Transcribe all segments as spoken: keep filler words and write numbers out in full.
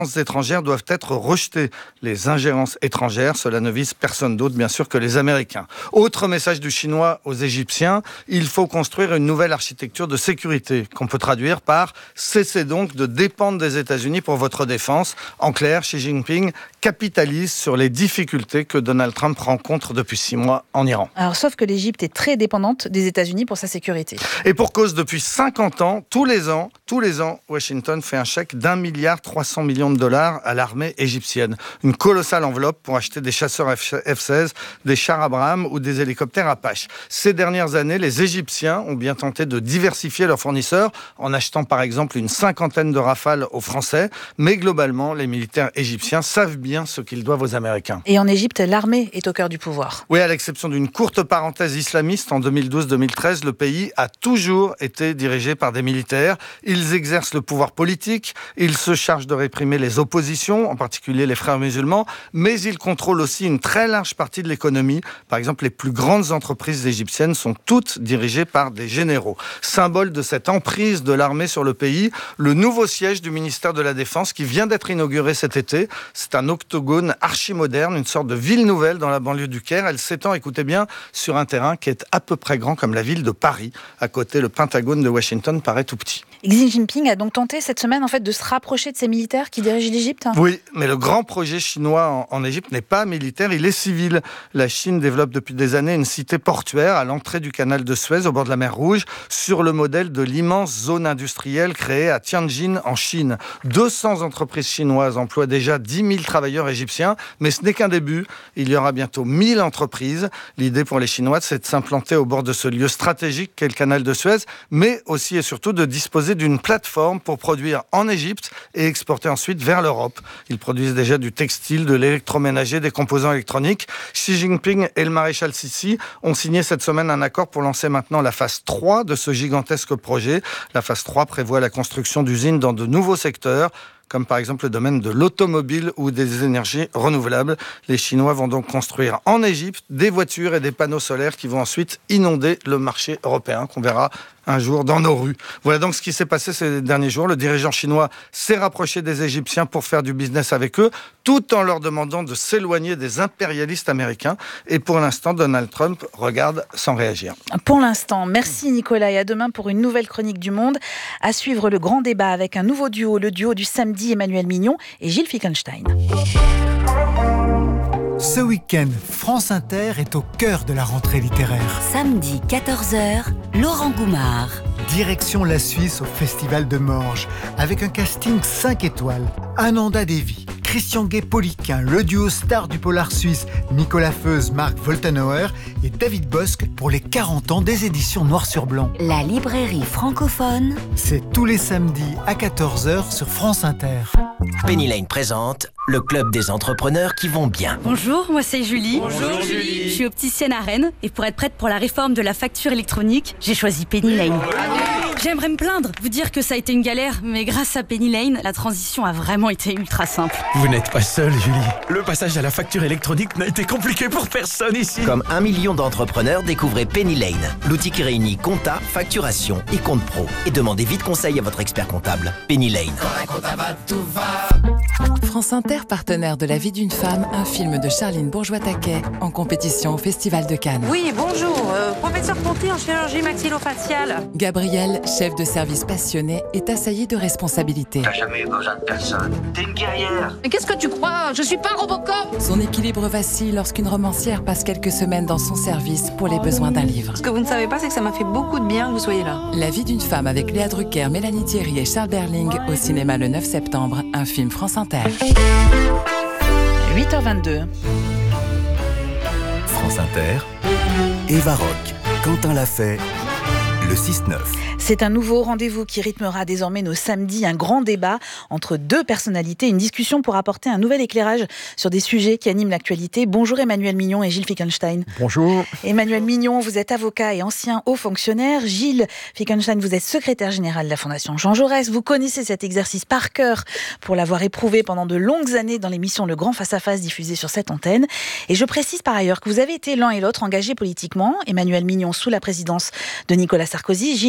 étrangères doivent être rejetées. Les ingérences étrangères, cela ne vise personne d'autre, bien sûr, que les Américains. Autre message du Chinois aux Égyptiens, il faut construire une nouvelle architecture de sécurité, qu'on peut traduire par « cessez donc de dépendre des États-Unis pour votre défense ». En clair, Xi Jinping capitalise sur les difficultés que Donald Trump rencontre depuis six mois en Iran. Alors, sauf que l'Égypte est très dépendante des États-Unis pour sa sécurité. Et pour cause, depuis cinquante ans, tous les ans, tous les ans, Washington fait un chèque d'un milliard trois cents millions de dollars à l'armée égyptienne. Une colossale enveloppe pour acheter des chasseurs F seize, des chars Abrams ou des hélicoptères Apache. Ces dernières années, les Égyptiens ont bien tenté de diversifier leurs fournisseurs en achetant par exemple une cinquantaine de Rafales aux Français. Mais globalement, les militaires égyptiens savent bien ce qu'ils doivent aux Américains. Et en Égypte, l'armée est au cœur du pouvoir. Oui, à l'exception d'une courte parenthèse islamiste en deux mille douze deux mille treize, le pays a toujours été dirigé par des militaires. Ils exercent le pouvoir politique, ils se chargent de réprimer les oppositions, en particulier les frères musulmans, mais ils contrôlent aussi une très large partie de l'économie. Par exemple, les plus grandes entreprises égyptiennes sont toutes dirigées par des généraux. Symbole de cette emprise de l'armée sur le pays, le nouveau siège du ministère de la Défense qui vient d'être inauguré cet été. C'est un octogone archi-moderne, une sorte de ville nouvelle dans la banlieue du Caire. Elle s'étend, écoutez bien, sur un terrain qui est à peu près grand comme la ville de Paris. À côté, le Pentagone de Washington paraît tout petit. Xi Jinping a donc tenté cette semaine en fait, de se rapprocher de ces militaires qui dirigent l'Égypte. Oui, mais le grand projet chinois en, en Égypte n'est pas militaire, il est civil. La Chine développe depuis des années une cité portuaire à l'entrée du canal de Suez, au bord de la mer Rouge, sur le modèle de l'immense zone industrielle créée à Tianjin, en Chine. deux cents entreprises chinoises emploient déjà dix mille travailleurs égyptiens, mais ce n'est qu'un début. Il y aura bientôt mille entreprises. L'idée pour les Chinois, c'est de s'implanter au bord de ce lieu stratégique qu'est le canal de Suez, mais aussi et surtout de disposer d'une plateforme pour produire en Égypte et exporter ensuite vers l'Europe. Ils produisent déjà du textile, de l'électroménager, des composants électroniques. Xi Jinping et le maréchal Sissi ont signé cette semaine un accord pour lancer maintenant la phase trois de ce gigantesque projet. La phase trois prévoit la construction d'usines dans de nouveaux secteurs, comme par exemple le domaine de l'automobile ou des énergies renouvelables. Les Chinois vont donc construire en Égypte des voitures et des panneaux solaires qui vont ensuite inonder le marché européen, qu'on verra un jour dans nos rues. Voilà donc ce qui s'est passé ces derniers jours. Le dirigeant chinois s'est rapproché des Égyptiens pour faire du business avec eux, tout en leur demandant de s'éloigner des impérialistes américains. Et pour l'instant, Donald Trump regarde sans réagir. Pour l'instant, merci Nicolas et à demain pour une nouvelle chronique du Monde. À suivre le grand débat avec un nouveau duo, le duo du samedi, Emmanuel Mignon et Gilles Fickenstein. Ce week-end, France Inter est au cœur de la rentrée littéraire. Samedi quatorze heures, Laurent Goumard. Direction la Suisse au Festival de Morges, avec un casting cinq étoiles. Ananda Devi, Christian Gay-Poliquin, le duo star du polar suisse Nicolas Feuze, Marc Woltenauer et David Bosque pour les quarante ans des éditions Noir sur Blanc. La librairie francophone. C'est tous les samedis à quatorze heures sur France Inter. Penny Lane présente le club des entrepreneurs qui vont bien. Bonjour, moi c'est Julie. Bonjour Julie. Je suis opticienne à Rennes et pour être prête pour la réforme de la facture électronique, j'ai choisi Penny Lane. J'aimerais me plaindre, vous dire que ça a été une galère, mais grâce à Penny Lane, la transition a vraiment été ultra simple. Vous n'êtes pas seule, Julie. Le passage à la facture électronique n'a été compliqué pour personne ici. Comme un million d'entrepreneurs, découvrez Penny Lane, l'outil qui réunit compta, facturation et compte pro. Et demandez vite conseil à votre expert comptable. Penny Lane. France Inter, partenaire de La vie d'une femme, un film de Charline Bourgeois-Taquet, en compétition au Festival de Cannes. Oui, bonjour, euh, professeur Ponty en chirurgie maxillofaciale. Gabriel, chef de service passionné, est assailli de responsabilité. T'as jamais eu besoin de personne. T'es une guerrière. Mais qu'est-ce que tu crois? Je suis pas Robocop. Son équilibre vacille lorsqu'une romancière passe quelques semaines dans son service pour les besoins d'un livre. Ce que vous ne savez pas, c'est que ça m'a fait beaucoup de bien que vous soyez là. La vie d'une femme avec Léa Drucker, Mélanie Thierry et Charles Berling au cinéma le neuf septembre, un film France Inter. huit heures vingt-deux. France Inter, Eva Rock, Quentin Lafay, le six neuf. C'est un nouveau rendez-vous qui rythmera désormais nos samedis, un grand débat entre deux personnalités, une discussion pour apporter un nouvel éclairage sur des sujets qui animent l'actualité. Bonjour Emmanuel Mignon et Gilles Fickenstein. Bonjour. Emmanuel Mignon, vous êtes avocat et ancien haut fonctionnaire. Gilles Fickenstein, vous êtes secrétaire général de la Fondation Jean Jaurès. Vous connaissez cet exercice par cœur pour l'avoir éprouvé pendant de longues années dans l'émission Le Grand Face à Face diffusée sur cette antenne. Et je précise par ailleurs que vous avez été l'un et l'autre engagés politiquement. Emmanuel Mignon sous la présidence de Nicolas Sarkozy. Gilles,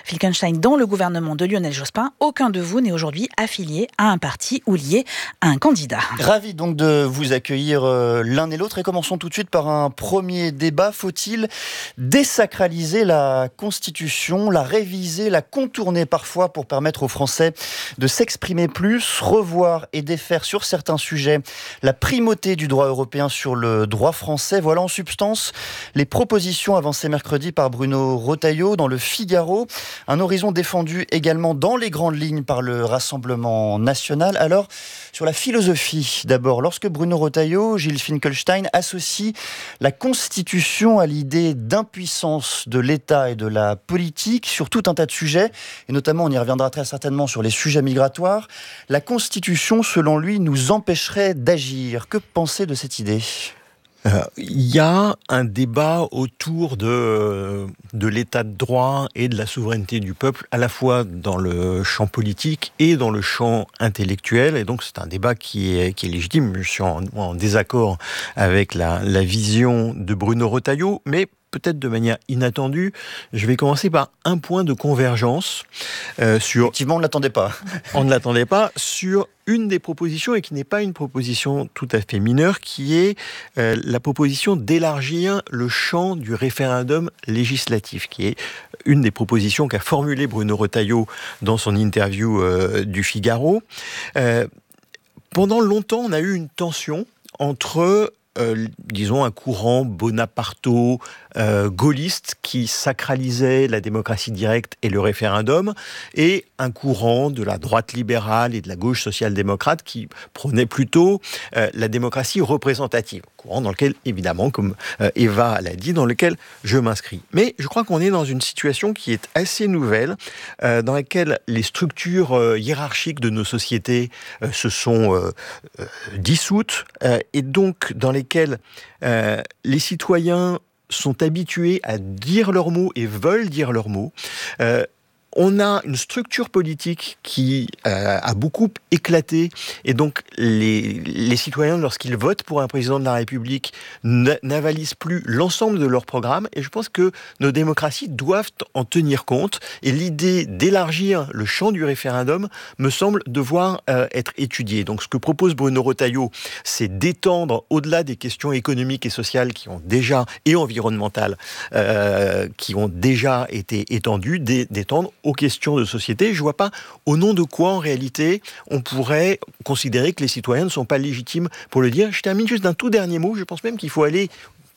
Finckenstein dans le gouvernement de Lionel Jospin. Aucun de vous n'est aujourd'hui affilié à un parti ou lié à un candidat. Ravi donc de vous accueillir euh, l'un et l'autre et commençons tout de suite par un premier débat. Faut-il désacraliser la Constitution, la réviser, la contourner parfois pour permettre aux Français de s'exprimer plus, revoir et défaire sur certains sujets la primauté du droit européen sur le droit français? Voilà en substance les propositions avancées mercredi par Bruno Retailleau dans le Figaro. Un horizon défendu également dans les grandes lignes par le Rassemblement national. Alors, sur la philosophie, d'abord, lorsque Bruno Retailleau, Gilles Finckenstein associe la Constitution à l'idée d'impuissance de l'État et de la politique sur tout un tas de sujets, et notamment, on y reviendra très certainement sur les sujets migratoires, la Constitution, selon lui, nous empêcherait d'agir. Que penser de cette idée ? Il euh, y a un débat autour de, de l'état de droit et de la souveraineté du peuple, à la fois dans le champ politique et dans le champ intellectuel. Et donc c'est un débat qui est, qui est légitime. Je suis en, en désaccord avec la, la vision de Bruno Retailleau, mais peut-être de manière inattendue, je vais commencer par un point de convergence euh, sur... Effectivement, on ne l'attendait pas. on ne l'attendait pas, sur une des propositions, et qui n'est pas une proposition tout à fait mineure, qui est euh, la proposition d'élargir le champ du référendum législatif, qui est une des propositions qu'a formulée Bruno Retailleau dans son interview euh, du Figaro. Euh, pendant longtemps, on a eu une tension entre... Euh, disons un courant bonaparto euh, gaulliste qui sacralisait la démocratie directe et le référendum, et un courant de la droite libérale et de la gauche social-démocrate qui prônait plutôt euh, la démocratie représentative, courant dans lequel, évidemment, comme euh, Eva l'a dit, dans lequel je m'inscris. Mais je crois qu'on est dans une situation qui est assez nouvelle, euh, dans laquelle les structures euh, hiérarchiques de nos sociétés euh, se sont euh, euh, dissoutes, euh, et donc dans les lesquels euh, les citoyens sont habitués à dire leurs mots et veulent dire leurs mots. Euh, on a une structure politique qui euh, a beaucoup éclaté, et donc les, les citoyens, lorsqu'ils votent pour un président de la République, n'avalisent plus l'ensemble de leur programme, et je pense que nos démocraties doivent en tenir compte, et l'idée d'élargir le champ du référendum me semble devoir euh, être étudiée. Donc ce que propose Bruno Retailleau, c'est d'étendre au-delà des questions économiques et sociales qui ont déjà, et environnementales, euh, qui ont déjà été étendues, d'étendre aux questions de société. Je ne vois pas au nom de quoi, en réalité, on pourrait considérer que les citoyens ne sont pas légitimes pour le dire. Je termine juste d'un tout dernier mot. Je pense même qu'il faut aller,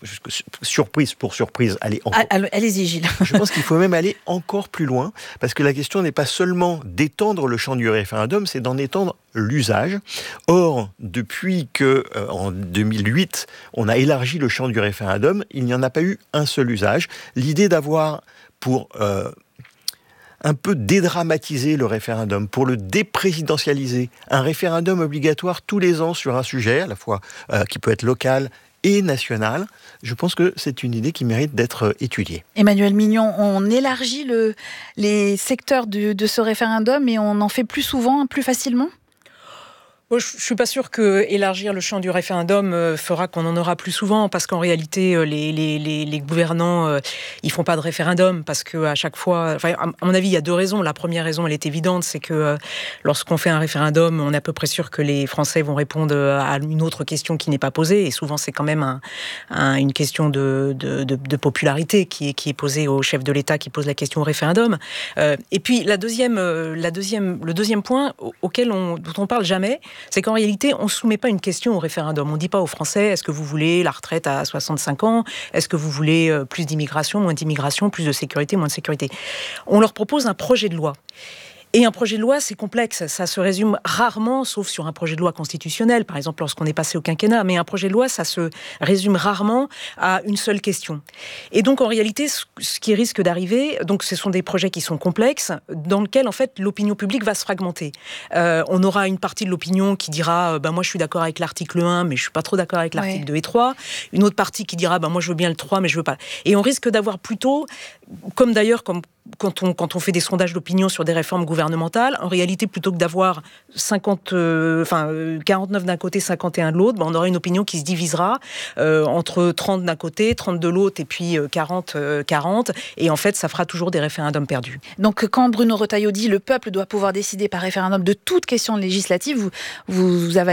surprise pour surprise, aller encore... Allez-y, Gilles. Je pense qu'il faut même aller encore plus loin, parce que la question n'est pas seulement d'étendre le champ du référendum, c'est d'en étendre l'usage. Or, depuis que, euh, en deux mille huit, on a élargi le champ du référendum, il n'y en a pas eu un seul usage. L'idée d'avoir pour... Euh, un peu dédramatiser le référendum, pour le déprésidentialiser. Un référendum obligatoire tous les ans sur un sujet, à la fois euh, qui peut être local et national. Je pense que c'est une idée qui mérite d'être étudiée. Emmanuel Mignon, on élargit le, les secteurs de, de ce référendum et on en fait plus souvent, plus facilement ? Je ne suis pas sûre que élargir le champ du référendum fera qu'on en aura plus souvent, parce qu'en réalité, les, les, les, les gouvernants, euh, ils font pas de référendum, parce qu'à chaque fois... Enfin, à mon avis, il y a deux raisons. La première raison, elle est évidente, c'est que euh, lorsqu'on fait un référendum, on est à peu près sûr que les Français vont répondre à une autre question qui n'est pas posée, et souvent, c'est quand même un, un, une question de, de, de, de popularité qui est, qui est posée au chef de l'État qui pose la question au référendum. Euh, et puis, la deuxième, la deuxième, le deuxième point auquel on, dont on parle jamais, c'est qu'en réalité, on ne soumet pas une question au référendum. On ne dit pas aux Français, est-ce que vous voulez la retraite à soixante-cinq ans ? Est-ce que vous voulez plus d'immigration, moins d'immigration, plus de sécurité, moins de sécurité ? On leur propose un projet de loi. Et un projet de loi, c'est complexe. Ça se résume rarement, sauf sur un projet de loi constitutionnel, par exemple lorsqu'on est passé au quinquennat. Mais un projet de loi, ça se résume rarement à une seule question. Et donc, en réalité, ce qui risque d'arriver, donc, ce sont des projets qui sont complexes, dans lesquels, en fait, l'opinion publique va se fragmenter. Euh, on aura une partie de l'opinion qui dira ben, « moi, je suis d'accord avec l'article un, mais je ne suis pas trop d'accord avec l'article ouais. deux et trois ». Une autre partie qui dira ben, « moi, je veux bien le trois, mais je ne veux pas ». Et on risque d'avoir plutôt comme d'ailleurs, comme Quand on, quand on fait des sondages d'opinion sur des réformes gouvernementales, en réalité, plutôt que d'avoir cinquante, euh, enfin, quarante-neuf d'un côté, cinquante et un de l'autre, ben on aura une opinion qui se divisera euh, entre trente d'un côté, trente de l'autre, et puis euh, quarante, quarante. Et en fait, ça fera toujours des référendums perdus. Donc, quand Bruno Retailleau dit « le peuple doit pouvoir décider par référendum de toute question législative », vous, vous avez